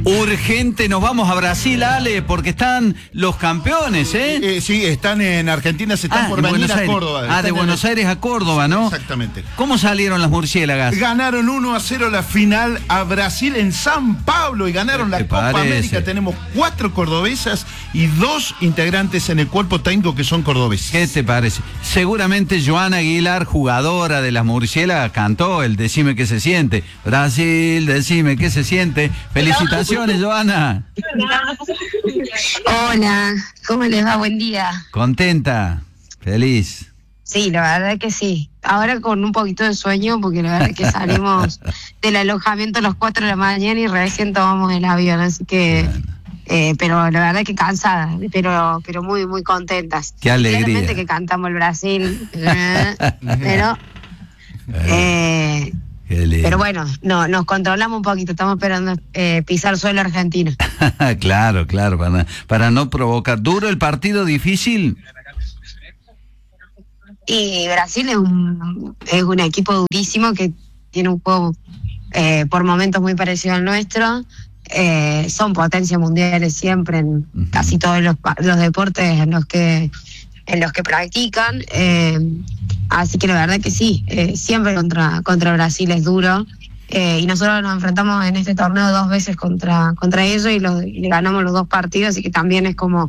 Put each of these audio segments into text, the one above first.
Urgente, nos vamos a Brasil, Ale, porque están los campeones, ¿eh? Sí, están en Argentina, se están por venir a Córdoba. De Buenos Aires a Córdoba, ¿no? Exactamente. ¿Cómo salieron las murciélagas? Ganaron 1-0 la final a Brasil en San Pablo y ganaron la Copa América. Tenemos 4 cordobesas y 2 integrantes en el cuerpo técnico que son cordobeses. ¿Qué te parece? Seguramente Joana Aguilar, jugadora de las murciélagas, cantó el Decime qué se siente. Brasil, decime qué se siente. Felicitaciones, Joana. Hola, ¿cómo les va? Buen día. ¿Contenta? ¿Feliz? Sí, la verdad que sí. Ahora con un poquito de sueño, porque la verdad que salimos del alojamiento a las 4 de la mañana y recién tomamos el avión, así que... pero la verdad que cansada, pero muy, muy contentas. Qué alegría. Claramente que cantamos el Brasil, pero... pero bueno, no, nos controlamos un poquito, estamos esperando pisar suelo argentino. Claro, para no provocar. ¿Duro el partido, difícil? Y Brasil es un equipo durísimo que tiene un juego por momentos muy parecido al nuestro. Son potencias mundiales siempre en casi todos los deportes en los que practican. Así que la verdad que sí, siempre contra Brasil es duro. Y nosotros nos enfrentamos en este torneo 2 veces contra ellos y le ganamos los 2 partidos, así que también es como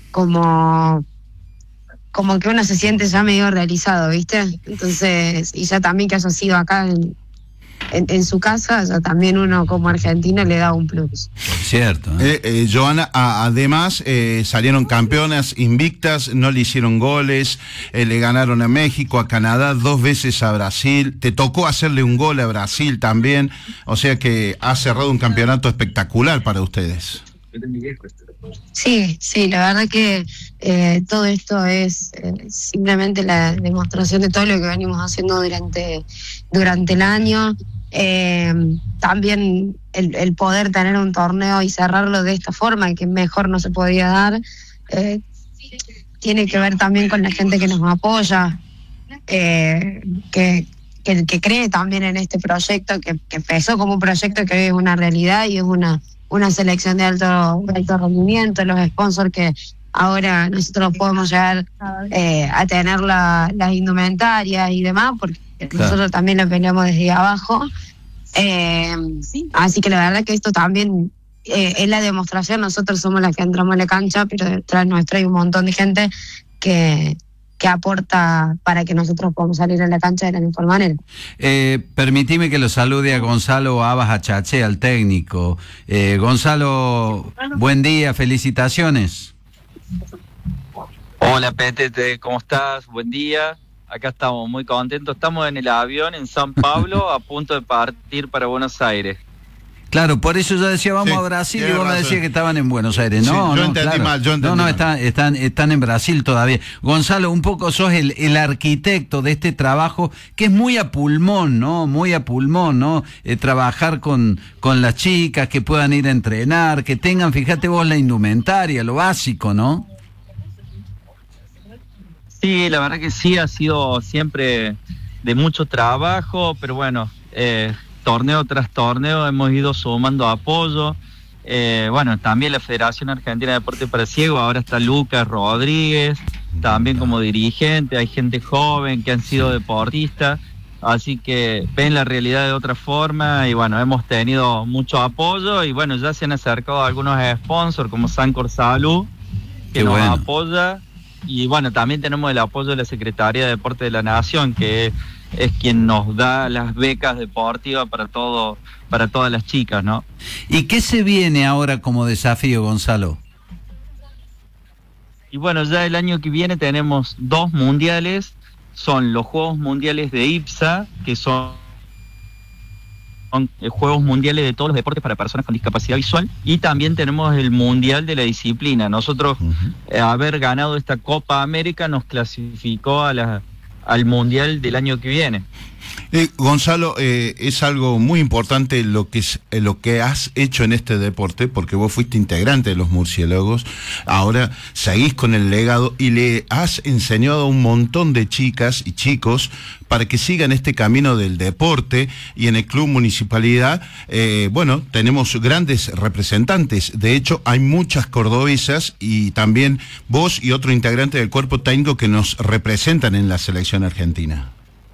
que uno se siente ya medio realizado, ¿viste? Entonces, y ya también que haya sido acá en su casa, ya también uno como argentino le da un plus. Cierto. Joana, además salieron campeonas invictas, no le hicieron goles, le ganaron a México, a Canadá, 2 veces a Brasil, te tocó hacerle un gol a Brasil también, o sea que ha cerrado un campeonato espectacular para ustedes. Sí, la verdad que todo esto es simplemente la demostración de todo lo que venimos haciendo durante el año. También el poder tener un torneo y cerrarlo de esta forma, que mejor no se podía dar, tiene que ver también con la gente que nos apoya, que cree también en este proyecto, que empezó como un proyecto que hoy es una realidad y es una selección de alto rendimiento, los sponsors que ahora nosotros podemos llegar a tener las indumentarias y demás, porque nosotros también lo peleamos desde abajo. Así que la verdad que esto también es la demostración. Nosotros somos las que entramos en la cancha, pero detrás nuestra hay un montón de gente que aporta para que nosotros podamos salir a la cancha de la mejor manera. Permitime que lo salude a Gonzalo Abas Achache, al técnico. Gonzalo, buen día, felicitaciones. Hola Petete, ¿cómo estás? Buen día. Acá estamos muy contentos. Estamos en el avión en San Pablo a punto de partir para Buenos Aires. Claro, por eso yo decía vamos a Brasil y vos me decías que estaban en Buenos Aires. No, yo entendí mal. Están en Brasil todavía. Gonzalo, un poco sos el arquitecto de este trabajo que es muy a pulmón, ¿no? Trabajar con las chicas, que puedan ir a entrenar, que tengan, fíjate vos, la indumentaria, lo básico, ¿no? Sí, la verdad que sí, ha sido siempre de mucho trabajo, pero bueno, torneo tras torneo hemos ido sumando apoyo. También la Federación Argentina de Deportes para Ciegos, ahora está Lucas Rodríguez, también como dirigente, hay gente joven que han sido deportistas, así que ven la realidad de otra forma y bueno, hemos tenido mucho apoyo y bueno, ya se han acercado algunos sponsors como Sancor Salud, que nos apoya. Y bueno, también tenemos el apoyo de la Secretaría de Deporte de la Nación, que es quien nos da las becas deportivas para todas las chicas, ¿no? ¿Y qué se viene ahora como desafío, Gonzalo? Y bueno, ya el año que viene tenemos 2 mundiales, son los Juegos Mundiales de IPSA, que son Juegos Mundiales de todos los deportes para personas con discapacidad visual, y también tenemos el Mundial de la disciplina. Nosotros, haber ganado esta Copa América nos clasificó al Mundial del año que viene. Gonzalo, es algo muy importante lo que has hecho en este deporte, porque vos fuiste integrante de los murciélagos, ahora seguís con el legado y le has enseñado a un montón de chicas y chicos para que sigan este camino del deporte, y en el Club Municipalidad, bueno, tenemos grandes representantes. De hecho, hay muchas cordobesas y también vos y otro integrante del cuerpo técnico que nos representan en la selección argentina.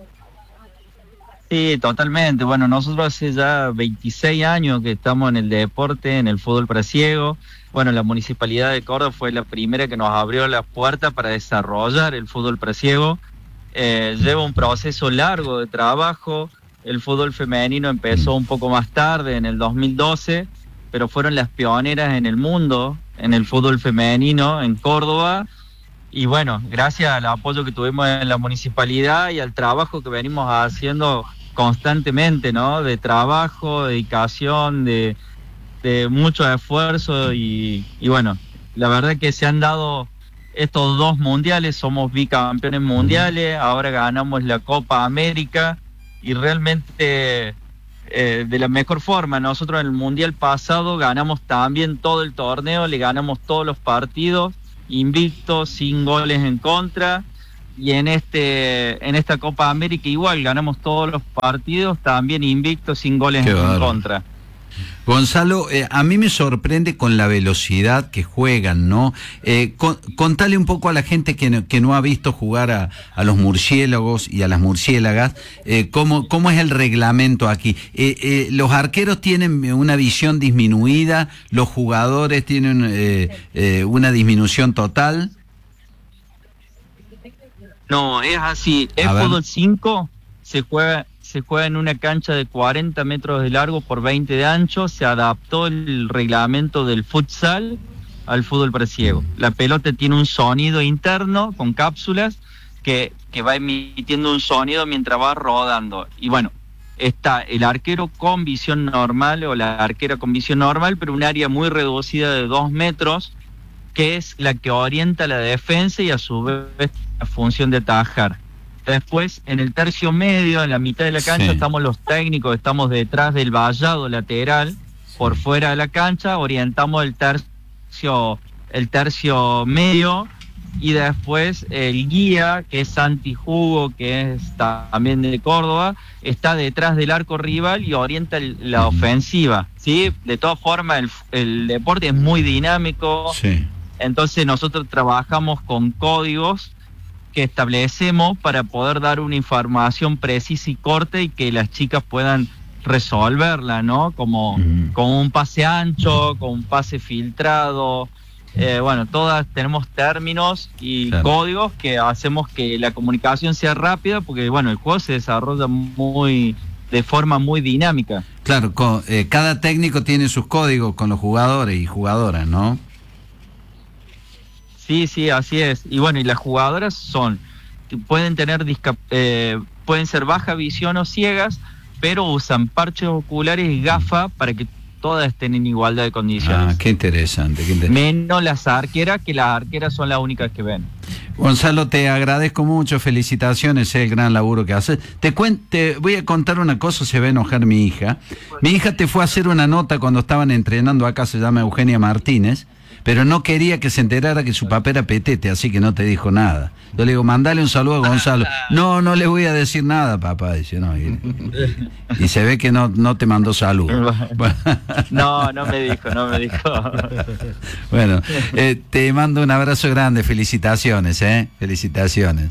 Sí, totalmente. Bueno, nosotros hace ya 26 años que estamos en el deporte, en el fútbol para ciegos. Bueno, la Municipalidad de Córdoba fue la primera que nos abrió las puertas para desarrollar el fútbol para ciegos. Lleva un proceso largo de trabajo. El fútbol femenino empezó un poco más tarde, en el 2012, pero fueron las pioneras en el mundo, en el fútbol femenino, en Córdoba. Y bueno, gracias al apoyo que tuvimos en la municipalidad y al trabajo que venimos haciendo constantemente, ¿no? De trabajo, dedicación, de mucho esfuerzo y bueno, la verdad que se han dado estos 2 mundiales, somos bicampeones mundiales, ahora ganamos la Copa América y realmente de la mejor forma. Nosotros en el mundial pasado ganamos también todo el torneo, le ganamos todos los partidos, invictos, sin goles en contra, y en esta Copa América igual ganamos todos los partidos, también invictos, sin goles en contra. Gonzalo, a mí me sorprende con la velocidad que juegan, ¿no? Contale un poco a la gente que no ha visto jugar a los murciélagos y a las murciélagas, ¿cómo es el reglamento aquí? ¿Los arqueros tienen una visión disminuida? ¿Los jugadores tienen una disminución total? No, es así. El fútbol 5 se juega en una cancha de 40 metros de largo por 20 de ancho. Se adaptó el reglamento del futsal al fútbol para ciego. La pelota tiene un sonido interno con cápsulas que va emitiendo un sonido mientras va rodando. Y bueno, está el arquero con visión normal o la arquera con visión normal, pero un área muy reducida de 2 metros, que es la que orienta la defensa y a su vez la función de atajar. Después, en el tercio medio, en la mitad de la cancha, estamos los técnicos, estamos detrás del vallado lateral, por fuera de la cancha, orientamos el tercio medio, y después el guía, que es Santi Hugo, que es también de Córdoba, está detrás del arco rival y orienta la ofensiva, ¿sí? De todas formas, el deporte es muy dinámico, entonces nosotros trabajamos con códigos que establecemos para poder dar una información precisa y corta y que las chicas puedan resolverla, ¿no? Como con un pase ancho, con un pase filtrado. Bueno, todas tenemos términos y códigos que hacemos que la comunicación sea rápida, porque bueno, el juego se desarrolla de forma muy dinámica. Claro, cada técnico tiene sus códigos con los jugadores y jugadoras, ¿no? Sí, así es. Y bueno, y las jugadoras pueden ser baja visión o ciegas, pero usan parches oculares y gafas para que todas estén en igualdad de condiciones. Qué interesante. Menos las arqueras, que las arqueras son las únicas que ven. Gonzalo, te agradezco mucho, felicitaciones, el gran laburo que haces. Te voy a contar una cosa, se va a enojar mi hija. Mi hija te fue a hacer una nota cuando estaban entrenando acá, se llama Eugenia Martínez, pero no quería que se enterara que su papá era petete, así que no te dijo nada. Yo le digo, mandale un saludo a Gonzalo. No le voy a decir nada, papá. Dice, no. Y se ve que no te mandó saludo. No me dijo. Bueno, te mando un abrazo grande, felicitaciones, felicitaciones.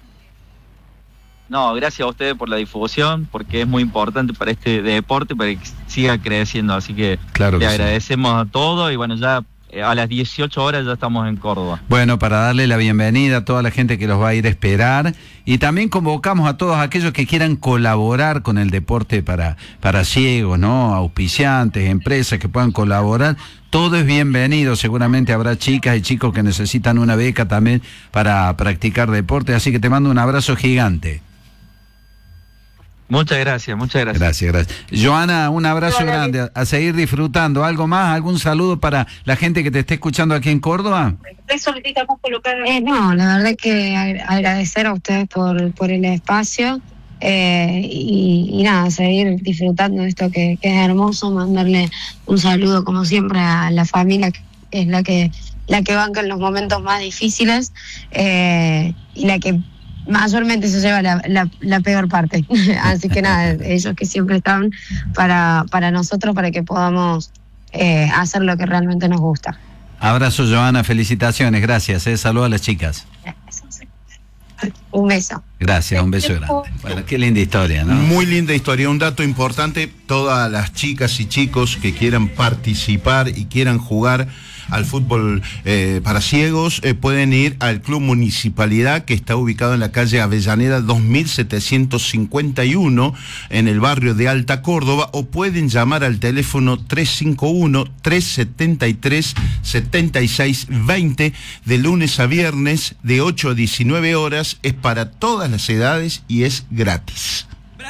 No, gracias a ustedes por la difusión, porque es muy importante para este deporte, para que siga creciendo, así que claro que le agradecemos a todos y bueno, ya a las 18 horas ya estamos en Córdoba. Bueno, para darle la bienvenida a toda la gente que los va a ir a esperar, y también convocamos a todos aquellos que quieran colaborar con el deporte para ciegos, ¿no? Auspiciantes, empresas que puedan colaborar. Todo es bienvenido, seguramente habrá chicas y chicos que necesitan una beca también para practicar deporte, así que te mando un abrazo gigante. Muchas gracias. Gracias. Joana, un abrazo grande, a seguir disfrutando. ¿Algo más? ¿Algún saludo para la gente que te esté escuchando aquí en Córdoba? No, la verdad que agradecer a ustedes por el espacio y nada, seguir disfrutando de esto que es hermoso, mandarle un saludo como siempre a la familia, que es la que banca en los momentos más difíciles, y la que mayormente se lleva la peor parte. Así que nada, ellos que siempre están para nosotros, para que podamos hacer lo que realmente nos gusta. Abrazo, Joana, felicitaciones, gracias, saludos a las chicas. Un beso. Gracias, un beso grande. Bueno, qué linda historia, ¿no? Muy linda historia. Un dato importante, todas las chicas y chicos que quieran participar y quieran jugar al fútbol para ciegos, pueden ir al Club Municipalidad, que está ubicado en la calle Avellaneda 2751, en el barrio de Alta Córdoba, o pueden llamar al teléfono 351-373-7620, de lunes a viernes, de 8 a 19 horas, es para todas las edades y es gratis.